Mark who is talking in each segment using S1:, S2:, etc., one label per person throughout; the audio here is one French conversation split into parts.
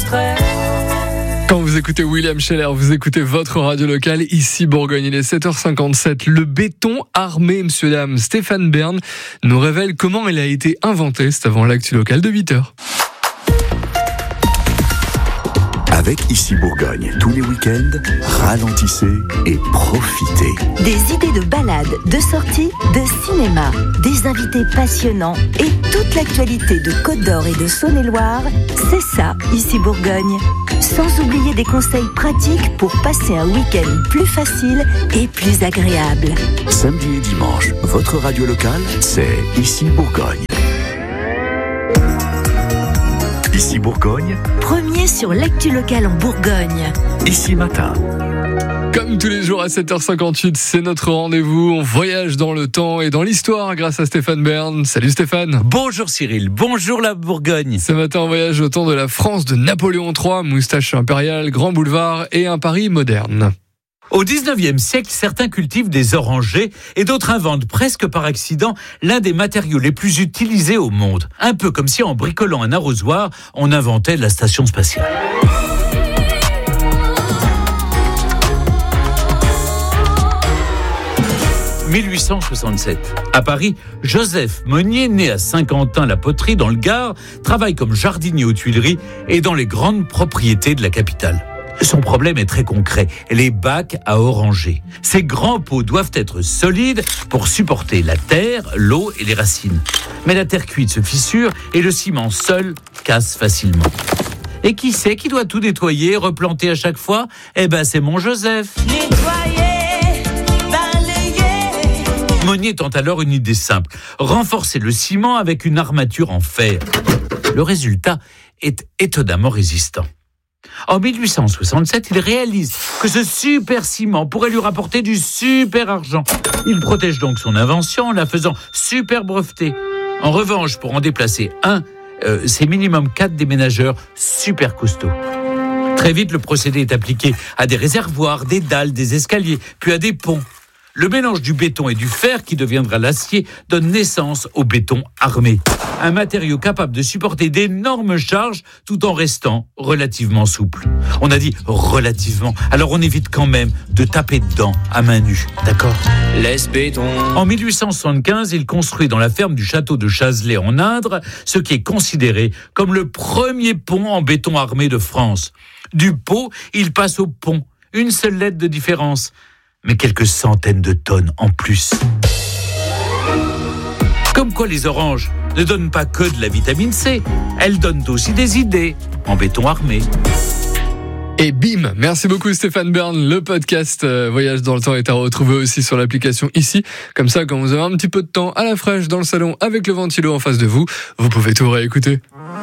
S1: stress.
S2: Quand vous écoutez William Scheller, vous écoutez votre radio locale, ici Bourgogne, il est 7h57. Le béton armé, monsieur dame, Stéphane Bern nous révèle comment il a été inventé. C'est avant l'actu locale de 8h.
S3: Avec Ici Bourgogne, tous les week-ends, ralentissez et profitez.
S4: Des idées de balades, de sorties, de cinéma, des invités passionnants et toute l'actualité de Côte d'Or et de Saône-et-Loire, c'est ça, Ici Bourgogne. Sans oublier des conseils pratiques pour passer un week-end plus facile et plus agréable.
S3: Samedi et dimanche, votre radio locale, c'est Ici Bourgogne. Ici Bourgogne,
S4: Premier sur l'actu locale en Bourgogne.
S3: Ici Matin.
S2: Comme tous les jours à 7h58, c'est notre rendez-vous. On voyage dans le temps et dans l'histoire grâce à Stéphane Bern. Salut Stéphane.
S5: Bonjour Cyril, bonjour la Bourgogne.
S2: Ce matin, on voyage au temps de la France de Napoléon III, moustache impériale, grand boulevard et un Paris moderne.
S5: Au 19e siècle, certains cultivent des orangers et d'autres inventent presque par accident l'un des matériaux les plus utilisés au monde. Un peu comme si en bricolant un arrosoir, on inventait la station spatiale. « 1867. À Paris, Joseph Monnier, né à Saint-Quentin-la-Poterie dans le Gard, travaille comme jardinier aux Tuileries et dans les grandes propriétés de la capitale. Son problème est très concret, les bacs à oranger. Ces grands pots doivent être solides pour supporter la terre, l'eau et les racines. Mais la terre cuite se fissure et le ciment seul casse facilement. Et qui c'est qui doit tout nettoyer, replanter à chaque fois ? Eh ben c'est mon Joseph. Monnier tente alors une idée simple, renforcer le ciment avec une armature en fer. Le résultat est étonnamment résistant. En 1867, il réalise que ce super ciment pourrait lui rapporter du super argent. Il protège donc son invention en la faisant super brevetée. En revanche, pour en déplacer un, c'est minimum 4 déménageurs super costauds. Très vite, le procédé est appliqué à des réservoirs, des dalles, des escaliers, puis à des ponts. Le mélange du béton et du fer, qui deviendra l'acier, donne naissance au béton armé. Un matériau capable de supporter d'énormes charges tout en restant relativement souple. On a dit relativement, alors on évite quand même de taper dedans à main nue, d'accord ?
S1: Laisse béton.
S5: En 1875, il construit dans la ferme du château de Chazelet en Indre ce qui est considéré comme le premier pont en béton armé de France. Du pot, il passe au pont. Une seule lettre de différence. Mais quelques centaines de tonnes en plus. Comme quoi les oranges ne donnent pas que de la vitamine C, elles donnent aussi des idées en béton armé.
S2: Et bim, merci beaucoup Stéphane Bern. Le podcast Voyage dans le temps est à retrouver aussi sur l'application Ici. Comme ça, quand vous avez un petit peu de temps à la fraîche dans le salon avec le ventilo en face de vous, vous pouvez tout réécouter.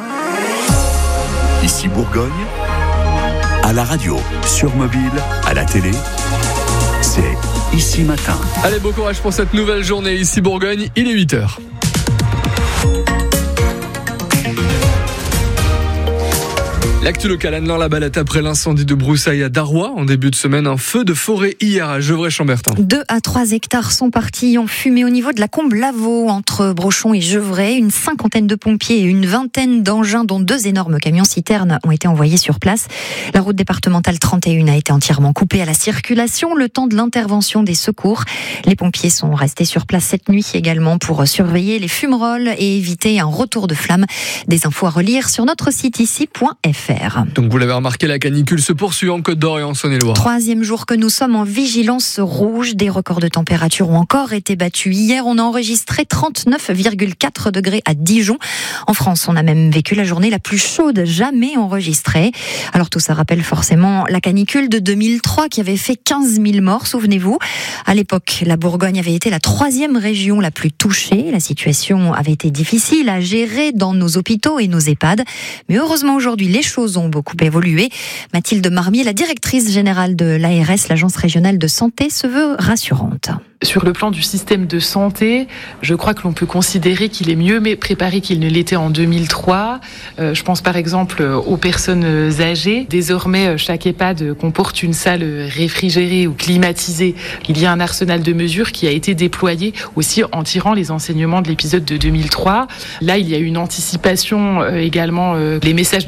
S3: Ici Bourgogne, à la radio, sur mobile, à la télé, c'est Ici Matin.
S2: Allez, bon courage pour cette nouvelle journée ici Bourgogne, il est 8h. L'actu locale, Anne-Laure Labalette, après l'incendie de broussailles à Darrois en début de semaine, un feu de forêt hier à Gevrey-Chambertin.
S6: 2 à 3 hectares sont partis en fumée au niveau de la Combe-Lavaux, entre Brochon et Gevrey. Une 50aine de pompiers et une 20aine d'engins, dont 2 énormes camions-citernes, ont été envoyés sur place. La route départementale 31 a été entièrement coupée à la circulation, le temps de l'intervention des secours. Les pompiers sont restés sur place cette nuit également pour surveiller les fumerolles et éviter un retour de flammes. Des infos à relire sur notre site ici.fr.
S2: Donc vous l'avez remarqué, la canicule se poursuit en Côte d'Or et en Saône-et-Loire.
S6: 3e jour que nous sommes en vigilance rouge. Des records de température ont encore été battus. Hier, on a enregistré 39,4 degrés à Dijon. En France, on a même vécu la journée la plus chaude jamais enregistrée. Alors tout ça rappelle forcément la canicule de 2003 qui avait fait 15 000 morts, souvenez-vous. À l'époque, la Bourgogne avait été la 3e région la plus touchée. La situation avait été difficile à gérer dans nos hôpitaux et nos EHPAD. Mais heureusement aujourd'hui, les choses ont beaucoup évolué. Mathilde Marmier, la directrice générale de l'ARS, l'Agence régionale de santé, se veut rassurante.
S7: Sur le plan du système de santé, je crois que l'on peut considérer qu'il est mieux préparé qu'il ne l'était en 2003. Je pense par exemple aux personnes âgées. Désormais, chaque EHPAD comporte une salle réfrigérée ou climatisée. Il y a un arsenal de mesures qui a été déployé aussi en tirant les enseignements de l'épisode de 2003. Là, il y a une anticipation également. Les messages de prévention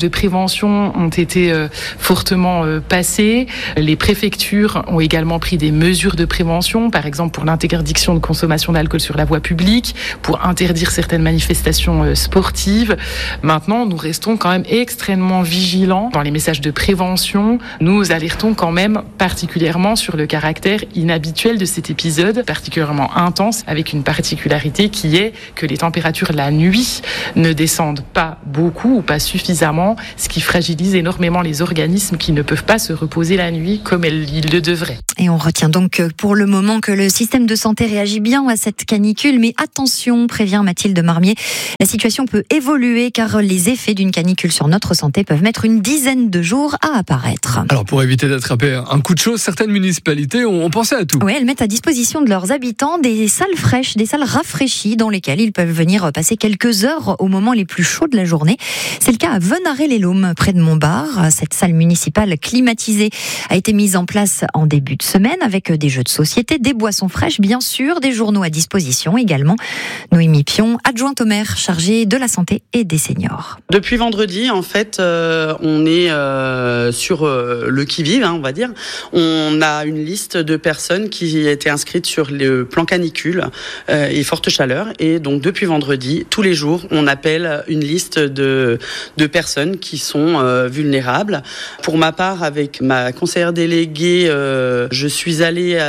S7: prévention ont été fortement passées. Les préfectures ont également pris des mesures de prévention, par exemple pour l'interdiction de consommation d'alcool sur la voie publique, pour interdire certaines manifestations sportives. Maintenant, nous restons quand même extrêmement vigilants dans les messages de prévention. Nous alertons quand même particulièrement sur le caractère inhabituel de cet épisode, particulièrement intense, avec une particularité qui est que les températures la nuit ne descendent pas beaucoup ou pas suffisamment, ce qui fragilise énormément les organismes qui ne peuvent pas se reposer la nuit comme ils le devraient.
S6: Et on retient donc pour le moment que le système de santé réagit bien à cette canicule, mais attention, prévient Mathilde Marmier, la situation peut évoluer car les effets d'une canicule sur notre santé peuvent mettre une dizaine de jours à apparaître.
S2: Alors pour éviter d'attraper un coup de chaud, certaines municipalités ont pensé à tout.
S6: Oui, elles mettent à disposition de leurs habitants des salles fraîches, des salles rafraîchies dans lesquelles ils peuvent venir passer quelques heures au moment les plus chauds de la journée. C'est le cas à Venarey-les-Laumes, près de Montbard. Cette salle municipale climatisée a été mise en place en début de semaine avec des jeux de société, des boissons fraîches bien sûr, des journaux à disposition également. Noémie Pion, adjointe au maire chargée de la santé et des seniors.
S1: Depuis vendredi, en fait, on est sur le qui-vive, on va dire. On a une liste de personnes qui étaient inscrites sur le plan canicule et forte chaleur. Et donc, depuis vendredi, tous les jours, on appelle une liste de personnes qui sont vulnérables. Pour ma part, avec ma conseillère déléguée, je suis allée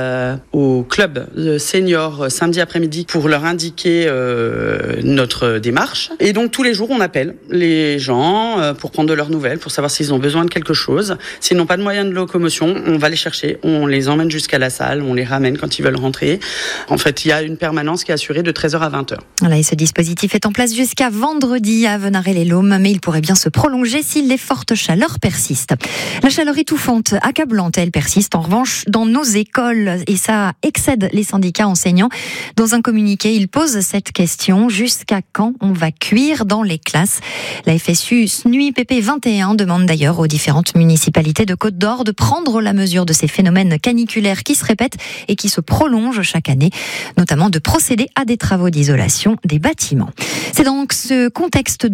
S1: au club senior samedi après-midi pour leur indiquer notre démarche. Et donc, tous les jours, on appelle les gens pour prendre de leurs nouvelles, pour savoir s'ils ont besoin de quelque chose. S'ils n'ont pas de moyens de locomotion, on va les chercher, on les emmène jusqu'à la salle, on les ramène quand ils veulent rentrer. En fait, il y a une permanence qui est assurée de 13h à 20h.
S6: Voilà, et ce dispositif est en place jusqu'à vendredi à Venarey-les-Laumes, mais il pourrait bien se prolonger si les fortes chaleurs persistent. La chaleur étouffante, accablante, elle persiste en revanche dans nos écoles et ça excède les syndicats enseignants. Dans un communiqué, ils posent cette question: jusqu'à quand on va cuire dans les classes? La FSU SNUIPP 21 demande d'ailleurs aux différentes municipalités de Côte-d'Or de prendre la mesure de ces phénomènes caniculaires qui se répètent et qui se prolongent chaque année, notamment de procéder à des travaux d'isolation des bâtiments. C'est donc ce contexte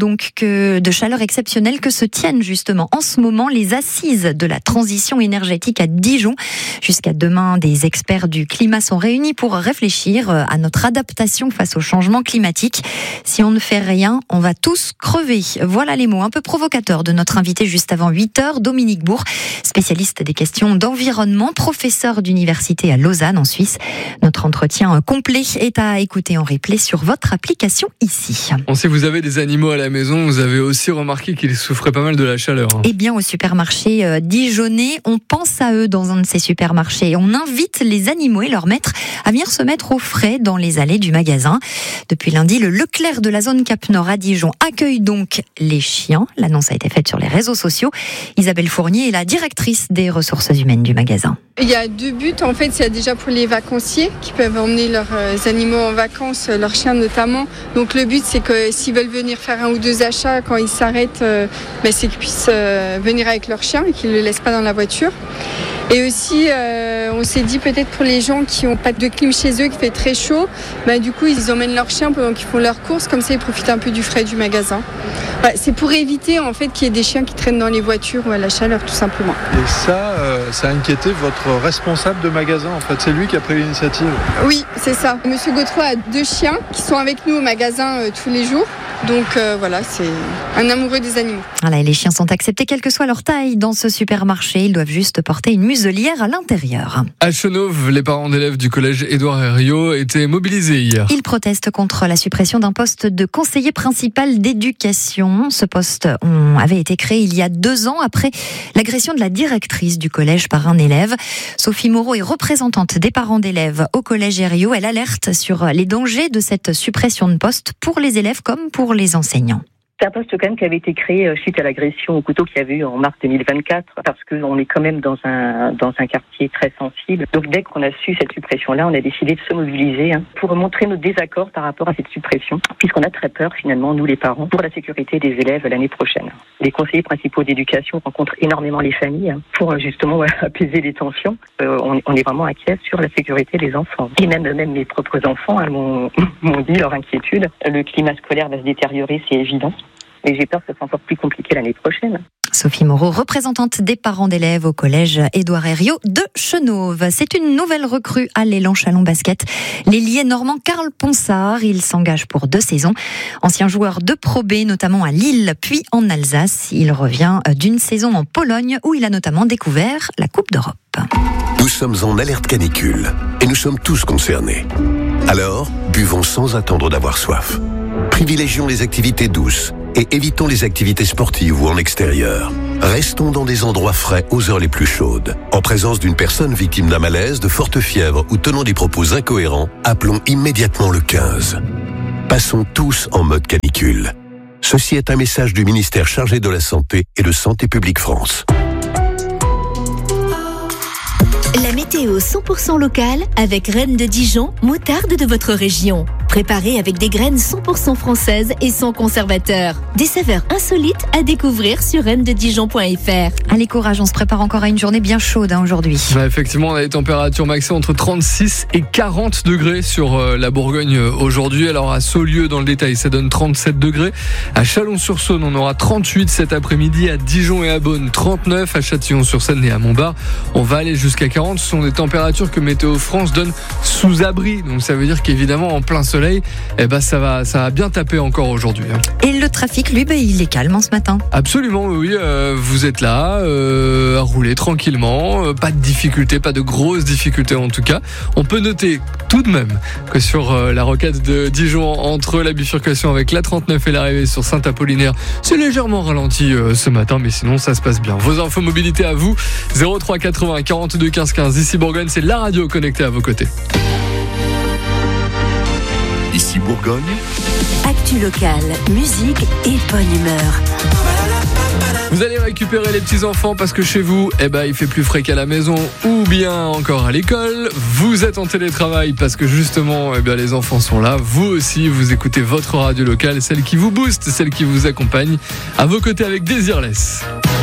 S6: de chaleur exceptionnelle que se tiennent justement en ce moment les assises de la transition énergétique à Dijon. Jusqu'à demain, des experts du climat sont réunis pour réfléchir à notre adaptation face au changement climatique. Si on ne fait rien, on va tous crever. Voilà les mots un peu provocateurs de notre invité juste avant 8h, Dominique Bourg, spécialiste des questions d'environnement, professeur d'université à Lausanne en Suisse. Notre entretien complet est à écouter en replay sur votre application ici.
S2: On sait que vous avez des animaux à la maison, vous avez aussi remarqué qu'ils souffraient pas mal de la chaleur.
S6: Eh bien, au supermarché dijonnais, on pense à eux dans un de ces supermarchés. On invite les animaux et leurs maîtres à venir se mettre au frais dans les allées du magasin. Depuis lundi, le Leclerc de la zone Cap-Nord à Dijon accueille donc les chiens. L'annonce a été faite sur les réseaux sociaux. Isabelle Fournier est la directrice des ressources humaines du magasin.
S8: Il y a deux buts, en fait. Il y a déjà pour les vacanciers qui peuvent emmener leurs animaux en vacances, leurs chiens notamment. Donc le but, c'est que s'ils veulent venir faire un ou deux achats, quand ils s'arrêtent, c'est qu'ils puissent venir avec leur chien et qu'ils ne le laissent pas dans la voiture. Et aussi, on s'est dit peut-être pour les gens qui n'ont pas de clim chez eux, qui fait très chaud, du coup, ils emmènent leur chien pendant qu'ils font leurs courses. Comme ça, ils profitent un peu du frais du magasin. C'est pour éviter en fait qu'il y ait des chiens qui traînent dans les voitures ou à la chaleur, tout simplement.
S9: Et ça a inquiété votre responsable de magasin, en fait. C'est lui qui a pris l'initiative.
S8: Oui, c'est ça. Monsieur Gautreau a 2 chiens qui sont avec nous au magasin tous les jours. Donc voilà, c'est un amoureux des animaux.
S6: Voilà, et les chiens sont acceptés quelle que soit leur taille dans ce supermarché. Ils doivent juste porter une muselière à l'intérieur.
S2: À Chenauve, les parents d'élèves du collège Édouard Herriot étaient mobilisés hier.
S6: Ils protestent contre la suppression d'un poste de conseiller principal d'éducation. Ce poste avait été créé il y a 2 ans après l'agression de la directrice du collège par un élève. Sophie Moreau est représentante des parents d'élèves au collège Herriot. Elle alerte sur les dangers de cette suppression de poste pour les élèves comme pour les enseignants.
S10: C'est un poste quand même qui avait été créé suite à l'agression au couteau qu'il y avait eu en mars 2024, parce qu'on est quand même dans un quartier très sensible. Donc dès qu'on a su cette suppression-là, on a décidé de se mobiliser pour montrer notre désaccord par rapport à cette suppression, puisqu'on a très peur finalement, nous les parents, pour la sécurité des élèves l'année prochaine. Les conseillers principaux d'éducation rencontrent énormément les familles pour justement apaiser les tensions. On est vraiment inquiets sur la sécurité des enfants. Et même mes propres enfants m'ont dit leur inquiétude. Le climat scolaire va se détériorer, c'est évident. Mais j'ai peur que ce soit encore plus compliqué l'année prochaine.
S6: Sophie Moreau, représentante des parents d'élèves au collège Édouard Herriot de Chenauve. C'est une nouvelle recrue à l'Élan Chalon Basket. L'ailier normand Karl Ponsard, il s'engage pour 2 saisons. Ancien joueur de Pro B, notamment à Lille, puis en Alsace. Il revient d'une saison en Pologne où il a notamment découvert la Coupe d'Europe.
S11: Nous sommes en alerte canicule et nous sommes tous concernés. Alors, buvons sans attendre d'avoir soif. Privilégions les activités douces et évitons les activités sportives ou en extérieur. Restons dans des endroits frais aux heures les plus chaudes. En présence d'une personne victime d'un malaise, de forte fièvre ou tenant des propos incohérents, appelons immédiatement le 15. Passons tous en mode canicule. Ceci est un message du ministère chargé de la Santé et de Santé publique France.
S4: La météo 100% locale avec Reine de Dijon, moutarde de votre région. Préparée avec des graines 100% françaises et sans conservateur. Des saveurs insolites à découvrir sur rennesdedijon.fr.
S6: Allez, courage, on se prépare encore à une journée bien chaude aujourd'hui.
S2: Effectivement, on a des températures maximales entre 36 et 40 degrés sur la Bourgogne aujourd'hui. Alors à Saulieu, dans le détail, ça donne 37 degrés. À Chalon-sur-Saône, on aura 38 cet après-midi. À Dijon et à Beaune, 39. À Châtillon-sur-Saône et à Montbard, on va aller jusqu'à 40. Ce sont des températures que Météo France donne sous abri. Donc ça veut dire qu'évidemment, en plein soleil, ça va bien taper encore aujourd'hui.
S6: Et le trafic, lui, il est calme ce matin.
S2: Absolument, oui. Vous êtes là, à rouler tranquillement. Pas de difficultés, pas de grosses difficultés en tout cas. On peut noter tout de même que sur la rocade de Dijon, entre la bifurcation avec la 39 et l'arrivée sur Saint-Apollinaire, c'est légèrement ralenti ce matin, mais sinon ça se passe bien. Vos infos mobilité à vous, 03 80 42 15 15. Ici Bourgogne, c'est la radio connectée à vos côtés.
S3: Ici Bourgogne.
S4: Actu locale, musique et bonne humeur.
S2: Vous allez récupérer les petits-enfants parce que chez vous, il fait plus frais qu'à la maison ou bien encore à l'école. Vous êtes en télétravail parce que justement, les enfants sont là. Vous aussi, vous écoutez votre radio locale, celle qui vous booste, celle qui vous accompagne. À vos côtés avec Désirless.